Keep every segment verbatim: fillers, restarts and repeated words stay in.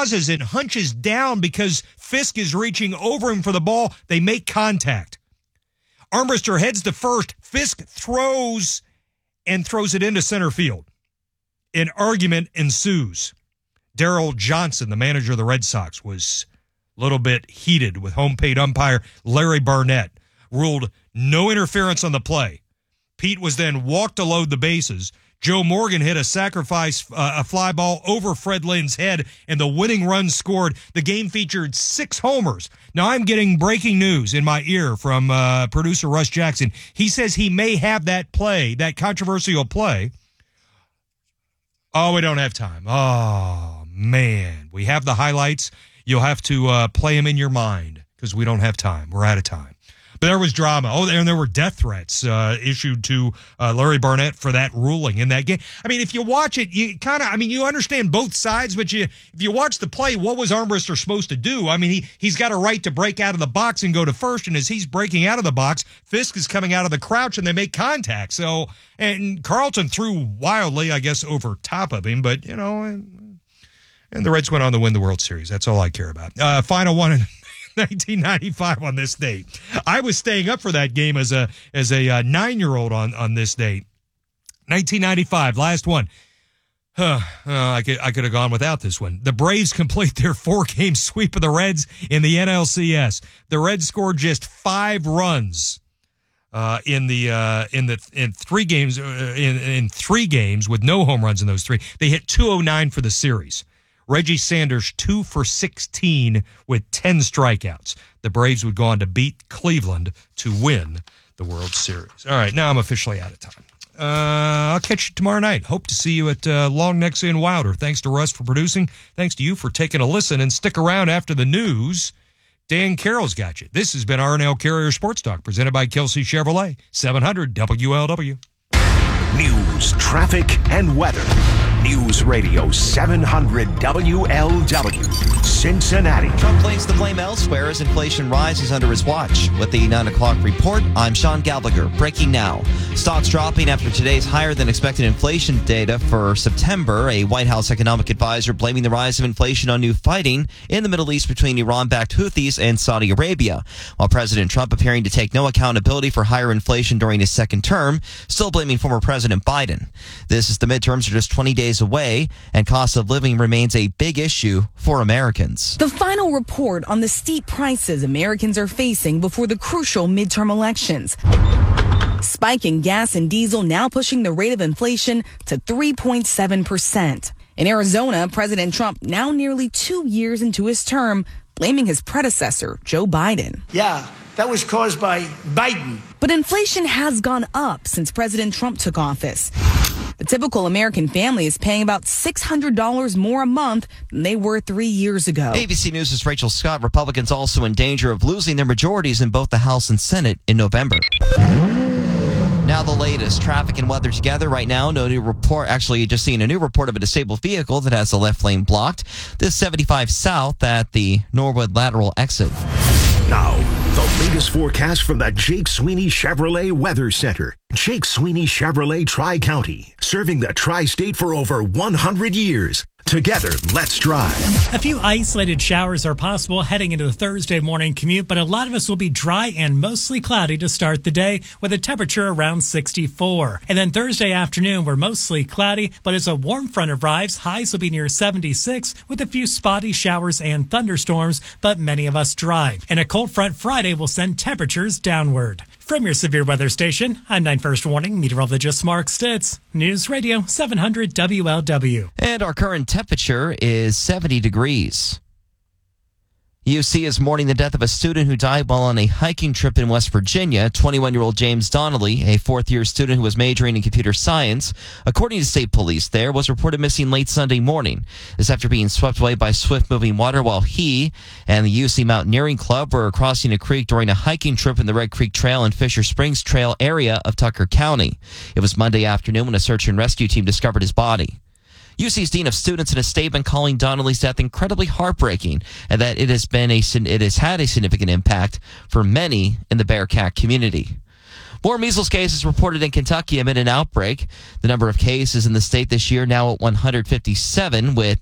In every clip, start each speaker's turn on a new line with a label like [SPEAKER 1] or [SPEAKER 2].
[SPEAKER 1] pauses and hunches down because Fisk is reaching over him for the ball. They make contact. Armbrister heads to first. Fisk throws and throws it into center field. An argument ensues. Darrell Johnson, the manager of the Red Sox, was a little bit heated with home plate umpire Larry Barnett. Ruled no interference on the play. Pete was then walked to load the bases. Joe Morgan hit a sacrifice, uh, a fly ball over Fred Lynn's head, and the winning run scored. The game featured six homers. Now, I'm getting breaking news in my ear from uh, producer Russ Jackson. He says he may have that play, that controversial play. Oh, we don't have time. Oh, man. We have the highlights. You'll have to uh, play them in your mind because we don't have time. We're out of time. But there was drama. Oh, and there were death threats uh, issued to uh, Larry Barnett for that ruling in that game. I mean, if you watch it, you kind of, I mean, you understand both sides, but you, if you watch the play, what was Armbrister supposed to do? I mean, he, he's got a right to break out of the box and go to first, and as he's breaking out of the box, Fisk is coming out of the crouch, and they make contact. So, and Carlton threw wildly, I guess, over top of him, but, you know, and, and the Reds went on to win the World Series. That's all I care about. Uh, final one in nineteen ninety-five on this date. I was staying up for that game as a as a uh, nine-year-old on, on this date. nineteen ninety-five, last one. Huh, uh, I could I could have gone without this one. The Braves complete their four-game sweep of the Reds in the N L C S. The Reds scored just five runs uh, in the uh, in the in three games uh, in in three games with no home runs in those three. They hit two oh nine for the series. Reggie Sanders, two for sixteen with ten strikeouts. The Braves would go on to beat Cleveland to win the World Series. All right, now I'm officially out of time. Uh, I'll catch you tomorrow night. Hope to see you at uh, Long Necks in Wilder. Thanks to Russ for producing. Thanks to you for taking a listen, and stick around after the news. Dan Carroll's got you. This has been R and L Carrier Sports Talk, presented by Kelsey Chevrolet, seven hundred W L W.
[SPEAKER 2] News, traffic, and weather. News Radio seven hundred W L W, Cincinnati.
[SPEAKER 3] Trump blames the blame elsewhere as inflation rises under his watch. With the nine o'clock report, I'm Sean Gallagher. Breaking now. Stocks dropping after today's higher-than-expected inflation data for September. A White House economic advisor blaming the rise of inflation on new fighting in the Middle East between Iran-backed Houthis and Saudi Arabia. While President Trump appearing to take no accountability for higher inflation during his second term, still blaming former President Biden. This is the midterms are just twenty days away, and cost of living remains a big issue for Americans.
[SPEAKER 4] The final report on the steep prices Americans are facing before the crucial midterm elections. Spiking gas and diesel now pushing the rate of inflation to three point seven percent. In Arizona, President Trump, now nearly two years into his term, blaming his predecessor, Joe Biden.
[SPEAKER 5] Yeah, that was caused by Biden.
[SPEAKER 4] But inflation has gone up since President Trump took office. The typical American family is paying about six hundred dollars more a month than they were three years ago.
[SPEAKER 3] A B C News' Rachel Scott. Republicans also in danger of losing their majorities in both the House and Senate in November. Now the latest traffic and weather together right now. No new report. Actually, just seeing a new report of a disabled vehicle that has the left lane blocked. This seventy-five south at the Norwood lateral exit.
[SPEAKER 2] Now, the latest forecast from the Jake Sweeney Chevrolet Weather Center. Jake Sweeney Chevrolet Tri-County, serving the Tri-State for over one hundred years. Together, let's drive.
[SPEAKER 6] A few isolated showers are possible heading into the Thursday morning commute, but a lot of us will be dry and mostly cloudy to start the day with a temperature around sixty-four. And then Thursday afternoon, we're mostly cloudy, but as a warm front arrives, highs will be near seventy-six with a few spotty showers and thunderstorms, but many of us dry. And a cold front Friday will send temperatures downward. From your severe weather station, I'm nine First Warning meteorologist Mark Stitz. News Radio seven hundred W L W.
[SPEAKER 3] And our current temperature is seventy degrees. U C is mourning the death of a student who died while on a hiking trip in West Virginia. twenty-one-year-old James Donnelly, a fourth-year student who was majoring in computer science, according to state police there, was reported missing late Sunday morning. This after being swept away by swift-moving water while he and the U C Mountaineering Club were crossing a creek during a hiking trip in the Red Creek Trail and Fisher Springs Trail area of Tucker County. It was Monday afternoon when a search and rescue team discovered his body. U C's Dean of Students in a statement calling Donnelly's death incredibly heartbreaking and that it has been a it has had a significant impact for many in the Bearcat community. More measles cases reported in Kentucky amid an outbreak. The number of cases in the state this year now at one hundred fifty-seven, with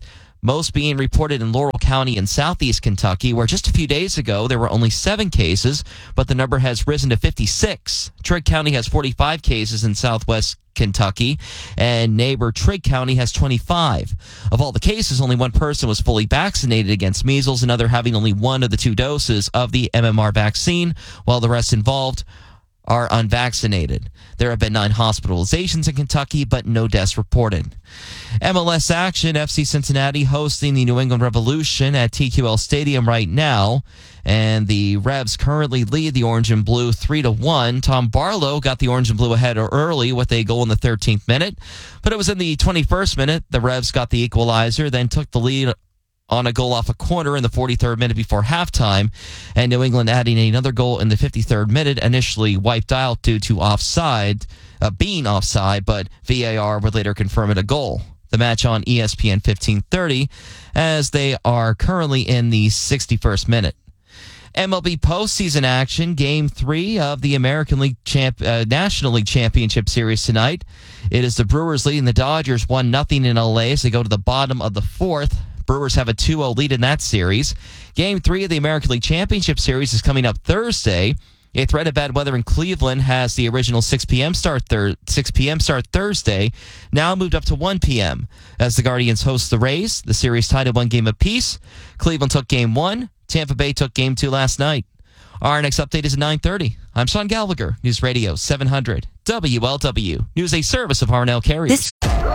[SPEAKER 3] most being reported in Laurel County in southeast Kentucky, where just a few days ago there were only seven cases, but the number has risen to fifty-six. Trigg County has forty-five cases in southwest Kentucky, and neighbor Trigg County has twenty-five. Of all the cases, only one person was fully vaccinated against measles, another having only one of the two doses of the M M R vaccine, while the rest involved are unvaccinated. There have been nine hospitalizations in Kentucky, but no deaths reported. M L S action, F C Cincinnati hosting the New England Revolution at T Q L Stadium right now, and the Revs currently lead the Orange and Blue three to one. Tom Barlow got the Orange and Blue ahead early with a goal in the thirteenth minute, but it was in the twenty-first minute the Revs got the equalizer, then took the lead on a goal off a corner in the forty-third minute before halftime, and New England adding another goal in the fifty-third minute, initially wiped out due to offside, uh, being offside, but V A R would later confirm it a goal. The match on E S P N fifteen thirty, as they are currently in the sixty-first minute. M L B postseason action, Game three of the American League Champ, uh, National League Championship Series tonight. It is the Brewers leading the Dodgers one nothing in L A as they go to the bottom of the fourth. Brewers have a two oh lead in that series. Game three of the American League Championship Series is coming up Thursday. A threat of bad weather in Cleveland has the original six p.m. start thir- six p.m. start Thursday, now moved up to one p.m. as the Guardians host the Rays. The series tied at one game apiece. Cleveland took game one. Tampa Bay took game two last night. Our next update is at nine thirty. I'm Sean Gallagher, News Radio seven hundred W L W. News a service of Harnell Carriers.
[SPEAKER 7] This-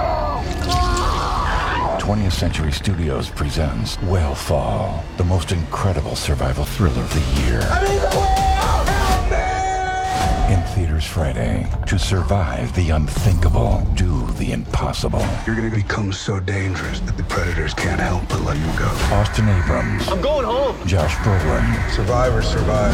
[SPEAKER 7] twentieth Century Studios presents Whalefall, the most incredible survival thriller of the year. I mean, the whale! Help me! In theaters Friday. To survive the unthinkable, do the impossible.
[SPEAKER 8] You're gonna become so dangerous that the predators can't help but let you go.
[SPEAKER 7] Austin Abrams.
[SPEAKER 9] I'm going home.
[SPEAKER 7] Josh Brolin.
[SPEAKER 8] Survivors survive.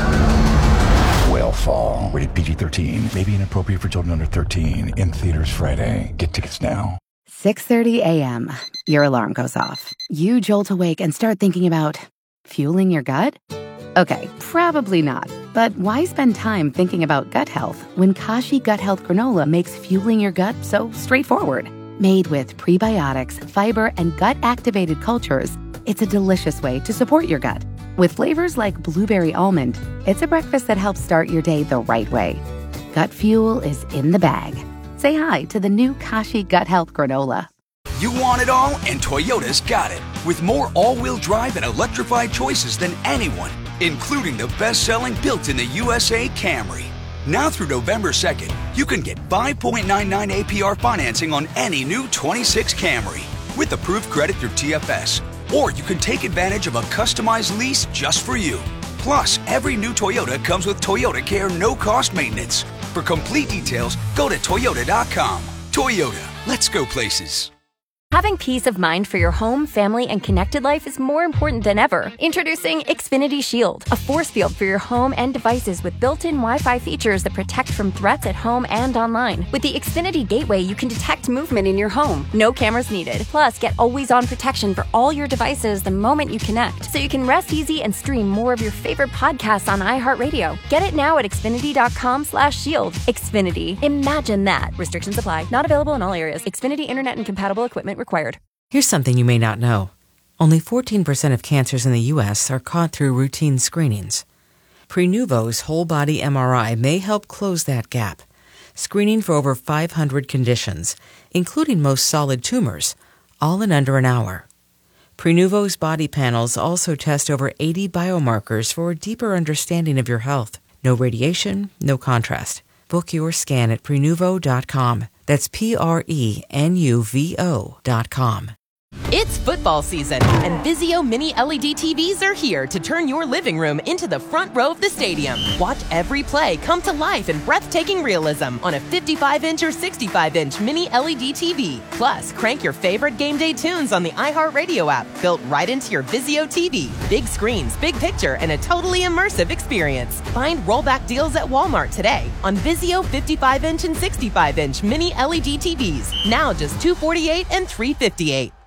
[SPEAKER 7] Whalefall. Rated P G thirteen. May be inappropriate for children under thirteen. In theaters Friday. Get tickets now.
[SPEAKER 10] six thirty a.m. Your alarm goes off. You jolt awake and start thinking about fueling your gut? Okay, probably not. But why spend time thinking about gut health when Kashi Gut Health Granola makes fueling your gut so straightforward? Made with prebiotics, fiber, and gut-activated cultures, it's a delicious way to support your gut. With flavors like blueberry almond, it's a breakfast that helps start your day the right way. Gut fuel is in the bag. Say hi to the new Kashi Gut Health Granola.
[SPEAKER 11] You want it all, and Toyota's got it. With more all-wheel drive and electrified choices than anyone, including the best-selling built-in-the-U S A Camry. Now through November second, you can get five point nine nine A P R financing on any new twenty-six Camry with approved credit through T F S. Or you can take advantage of a customized lease just for you. Plus, every new Toyota comes with Toyota Care no-cost maintenance. For complete details, go to Toyota dot com. Toyota, let's go places.
[SPEAKER 12] Having peace of mind for your home, family, and connected life is more important than ever. Introducing Xfinity Shield, a force field for your home and devices with built-in Wi-Fi features that protect from threats at home and online. With the Xfinity Gateway, you can detect movement in your home. No cameras needed. Plus, get always-on protection for all your devices the moment you connect, so you can rest easy and stream more of your favorite podcasts on iHeartRadio. Get it now at Xfinity dot com slash shield. Xfinity. Imagine that. Restrictions apply. Not available in all areas. Xfinity Internet and compatible equipment required.
[SPEAKER 13] Here's something you may not know. Only fourteen percent of cancers in the U S are caught through routine screenings. Prenuvo's whole-body M R I may help close that gap, screening for over five hundred conditions, including most solid tumors, all in under an hour. Prenuvo's body panels also test over eighty biomarkers for a deeper understanding of your health. No radiation, no contrast. Book your scan at Prenuvo dot com. That's P R E N U V O dot com.
[SPEAKER 14] It's football season, and Vizio Mini L E D T Vs are here to turn your living room into the front row of the stadium. Watch every play come to life in breathtaking realism on a fifty-five inch or sixty-five inch Mini L E D T V. Plus, crank your favorite game day tunes on the iHeartRadio app, built right into your Vizio T V. Big screens, big picture, and a totally immersive experience. Find rollback deals at Walmart today on Vizio fifty-five inch and sixty-five inch Mini L E D T Vs. Now just two hundred forty-eight dollars and three hundred fifty-eight dollars.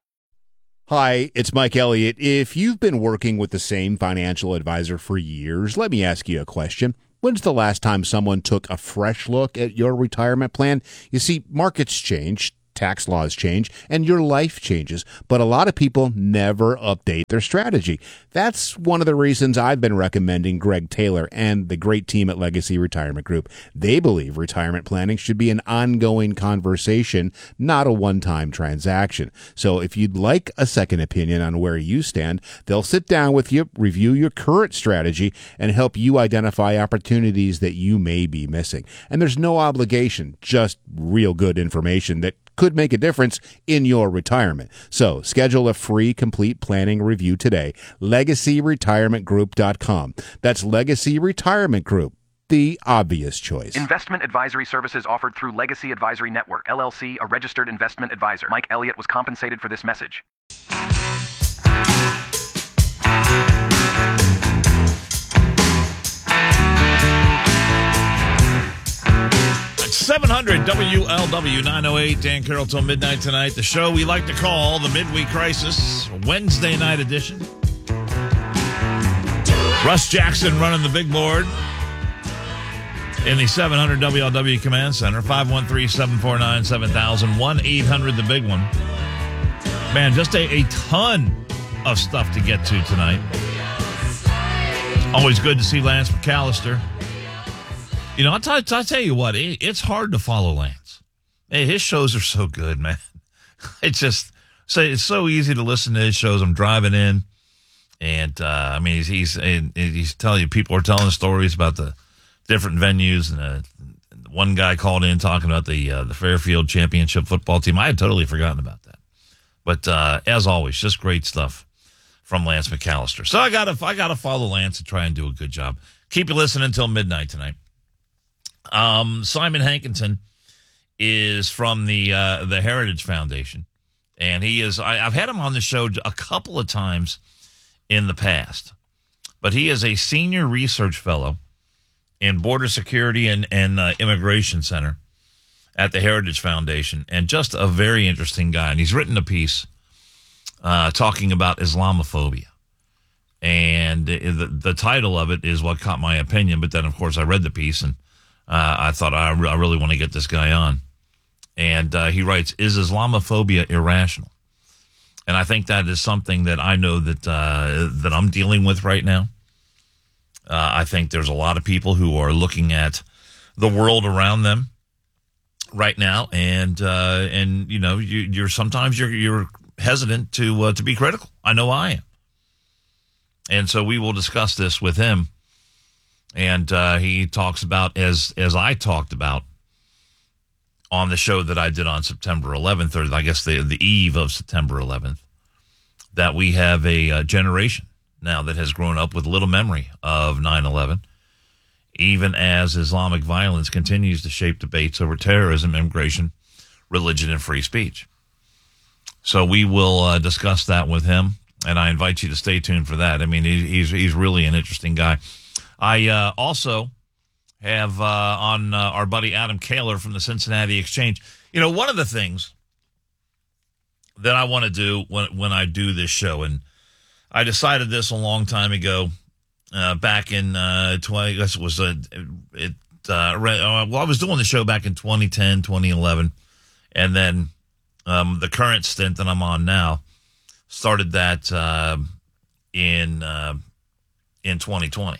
[SPEAKER 15] Hi, it's Mike Elliott. If you've been working with the same financial advisor for years, let me ask you a question. When's the last time someone took a fresh look at your retirement plan? You see, markets change, tax laws change and your life changes, but a lot of people never update their strategy. That's one of the reasons I've been recommending Greg Taylor and the great team at Legacy Retirement Group. They believe retirement planning should be an ongoing conversation, not a one-time transaction. So if you'd like a second opinion on where you stand, they'll sit down with you, review your current strategy, and help you identify opportunities that you may be missing. And there's no obligation, just real good information that could make a difference in your retirement. So schedule a free complete planning review today. legacy retirement group dot com. That's Legacy Retirement Group, the obvious choice.
[SPEAKER 9] Investment advisory services offered through Legacy Advisory Network, L L C, a registered investment advisor. Mike Elliott was compensated for this message.
[SPEAKER 16] seven hundred W L W nine oh eight, Dan Carroll till midnight tonight. The show we like to call the Midweek Crisis, Wednesday night edition. Russ Jackson running the big board in the seven hundred W L W Command Center. five one three, seven four nine, seven thousand, one eight hundred the big one. Man, just a, a ton of stuff to get to tonight. Always good to see Lance McAllister. You know, I'll, t- I'll tell you what, it, it's hard to follow Lance. Hey, his shows are so good, man. It's just, so it's so easy to listen to his shows. I'm driving in, and uh, I mean, he's he's he's telling you, people are telling stories about the different venues, and uh, one guy called in talking about the uh, the Fairfield Championship football team. I had totally forgotten about that, but uh, as always, just great stuff from Lance McAllister. So I gotta I gotta follow Lance and try and do a good job. Keep you listening until midnight tonight. Um, Simon Hankinson is from the uh, the Heritage Foundation, and he is. I, I've had him on the show a couple of times in the past, but he is a senior research fellow in Border Security and and uh, Immigration Center at the Heritage Foundation, and just a very interesting guy. And he's written a piece uh, talking about Islamophobia, and the, the title of it is what caught my opinion. But then, of course, I read the piece and. Uh, I thought, I, re- I really want to get this guy on. And uh, he writes, is Islamophobia irrational? And I think that is something that I know that uh, that I'm dealing with right now. Uh, I think there's a lot of people who are looking at the world around them right now, and uh, and you know, you, you're sometimes you're you're hesitant to uh, to be critical. I know I am. And so we will discuss this with him. And uh, he talks about, as as I talked about on the show that I did on September eleventh, or I guess the, the eve of September eleventh, that we have a, a generation now that has grown up with little memory of nine eleven, even as Islamic violence continues to shape debates over terrorism, immigration, religion, and free speech. So we will uh, discuss that with him, and I invite you to stay tuned for that. I mean, he, he's he's really an interesting guy. I uh, also have uh, on uh, our buddy Adam Kaler from the Cincinnati Exchange. You know, one of the things that I want to do when when I do this show, and I decided this a long time ago, uh, back in uh, twenty. I guess it was a it. Uh, well, I was doing the show back in twenty ten, twenty eleven, and then um, the current stint that I'm on now started that uh, in uh, in twenty twenty.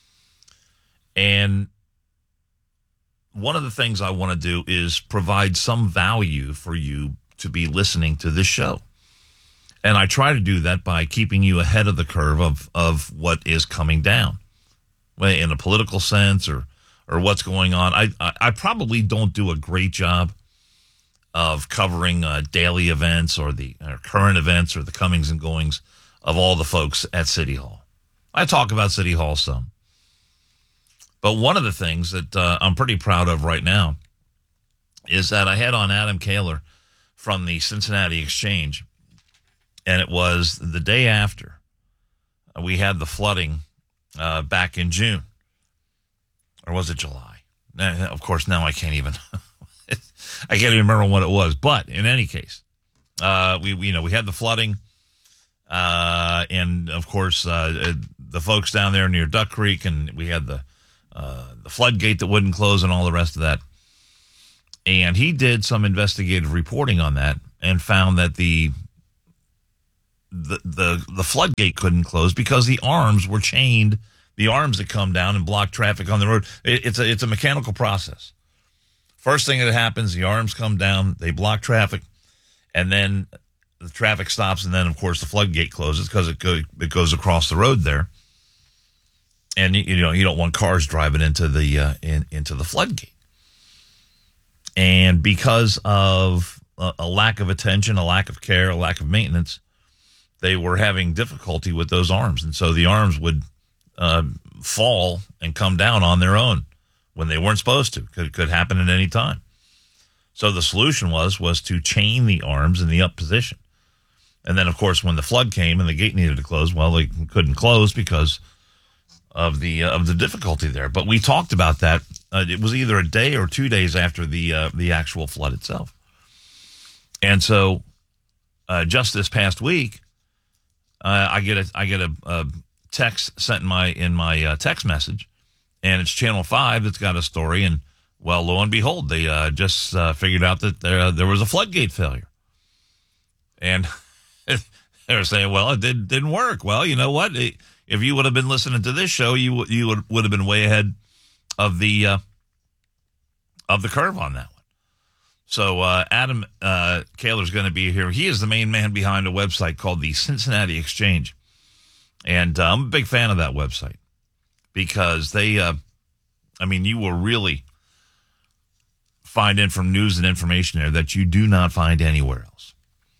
[SPEAKER 16] And one of the things I want to do is provide some value for you to be listening to this show. And I try to do that by keeping you ahead of the curve of, of what is coming down, in a political sense or or what's going on. I, I, I probably don't do a great job of covering uh, daily events or the or current events or the comings and goings of all the folks at City Hall. I talk about City Hall some. But one of the things that uh, I'm pretty proud of right now is that I had on Adam Kaler from the Cincinnati Exchange, and it was the day after we had the flooding uh, back in June. Or was it July? Of course, now I can't even I can't even remember what it was. But in any case, uh, we, we you know we had the flooding, uh, and of course uh, the folks down there near Duck Creek, and we had the Uh, the floodgate that wouldn't close and all the rest of that. And he did some investigative reporting on that and found that the the the, the floodgate couldn't close because the arms were chained, the arms that come down and block traffic on the road. It, it's a it's a mechanical process. First thing that happens, the arms come down, they block traffic, and then the traffic stops, and then, of course, the floodgate closes because it, go, it goes across the road there. And, you know, you don't want cars driving into the uh, in, into the floodgate. And because of a, a lack of attention, a lack of care, a lack of maintenance, they were having difficulty with those arms. And so the arms would uh, fall and come down on their own when they weren't supposed to. Could could happen at any time. So the solution was was to chain the arms in the up position. And then, of course, when the flood came and the gate needed to close, well, they couldn't close because of the uh, of the difficulty there. But we talked about that. Uh, it was either a day or two days after the uh, the actual flood itself. And so uh, just this past week, uh, I get a I get a, a text sent in my in my uh, text message. And it's Channel five that's got a story. And, well, lo and behold, they uh, just uh, figured out that there, there was a floodgate failure. And they were saying, well, it did, didn't work. Well, you know what? If you would have been listening to this show, you you would, would have been way ahead of the uh, of the curve on that one. So uh, Adam uh, Kaler's going to be here. He is the main man behind a website called the Cincinnati Exchange. And uh, I'm a big fan of that website. Because they, uh, I mean, you will really find in from news and information there that you do not find anywhere else.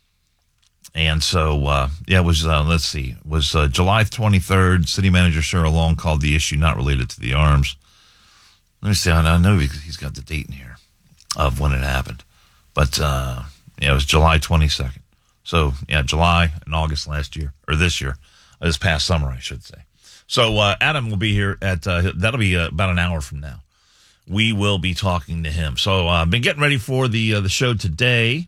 [SPEAKER 16] And so, uh, yeah, it was, uh, let's see, it was uh, July twenty-third. City Manager Cheryl Long called the issue not related to the arms. Let me see, I know he's got the date in here of when it happened. But, uh, yeah, it was July twenty-second. So, yeah, July and August last year, or this year, this past summer, I should say. So uh, Adam will be here at, uh, that'll be uh, about an hour from now. We will be talking to him. So I've uh, been getting ready for the uh, the show today,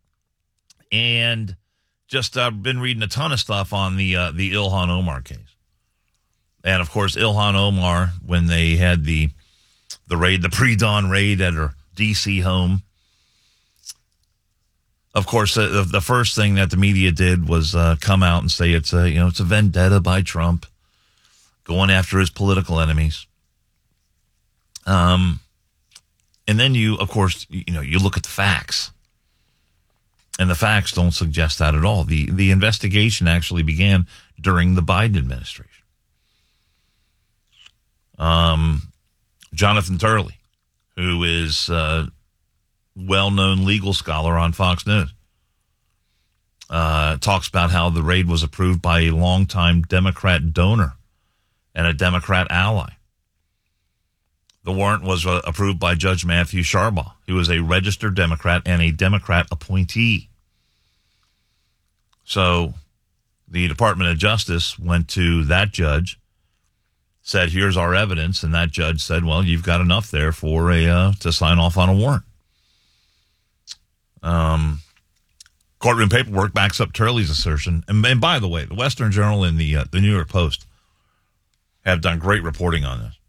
[SPEAKER 16] and just uh, been reading a ton of stuff on the uh, the Ilhan Omar case. And, of course, Ilhan Omar, when they had the the raid, the pre-dawn raid at her D C home, of course, uh, the, the first thing that the media did was uh, come out and say it's a, you know, it's a vendetta by Trump, going after his political enemies. Um, and then you, of course, you know, you look at the facts. And the facts don't suggest that at all. The the investigation actually began during the Biden administration. Um, Jonathan Turley, who is a well-known legal scholar on Fox News, uh, talks about how the raid was approved by a longtime Democrat donor and a Democrat ally. The warrant was uh, approved by Judge Matthew Sharbaugh, who was a registered Democrat and a Democrat appointee. So the Department of Justice went to that judge, said, here's our evidence, and that judge said, well, you've got enough there for a uh, to sign off on a warrant. Um, courtroom paperwork backs up Turley's assertion. And, and by the way, the Western Journal and the uh, the New York Post have done great reporting on this.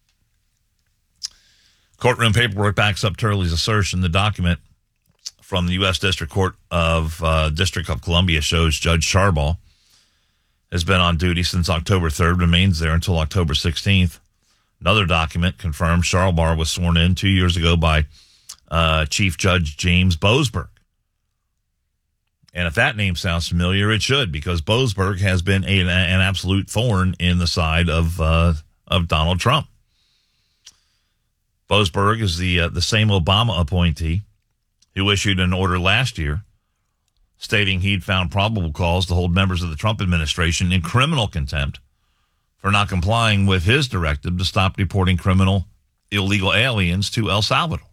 [SPEAKER 16] Courtroom paperwork backs up Turley's assertion. The document from the U S District Court of uh, District of Columbia shows Judge Sharbaugh has been on duty since October third, remains there until October sixteenth. Another document confirms Sharbaugh was sworn in two years ago by uh, Chief Judge James Boasberg. And if that name sounds familiar, it should, because Boasberg has been a, an absolute thorn in the side of uh, of Donald Trump. Boasberg is the uh, the same Obama appointee who issued an order last year stating he'd found probable cause to hold members of the Trump administration in criminal contempt for not complying with his directive to stop deporting criminal illegal aliens to El Salvador.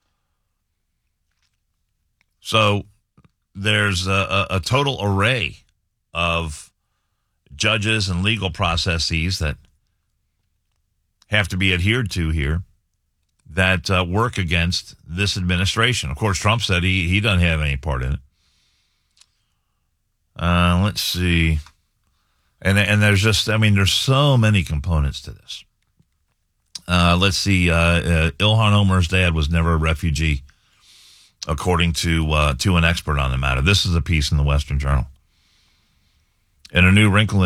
[SPEAKER 16] So there's a, a total array of judges and legal processes that have to be adhered to here that uh, work against this administration. Of course, Trump said he, he doesn't have any part in it. Uh, let's see. And and there's just, I mean, there's so many components to this. Uh, let's see. Uh, uh, Ilhan Omar's dad was never a refugee according to uh, to an expert on the matter. This is a piece in the Western Journal. In a new wrinkle